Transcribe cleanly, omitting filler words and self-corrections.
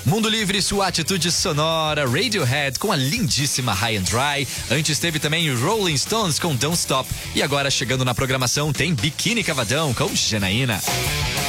Mundo Livre, sua atitude sonora, Radiohead com a lindíssima High and Dry. Antes teve também Rolling Stones com Don't Stop. E agora chegando na programação tem Biquíni Cavadão com Janaína.